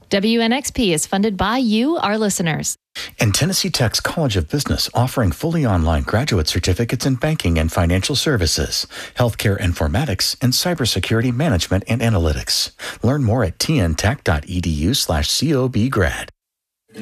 WNXP is funded by you, our listeners. And Tennessee Tech's College of Business, offering fully online graduate certificates in banking and financial services, healthcare informatics, and cybersecurity management and analytics. Learn more at tntech.edu/cobgrad.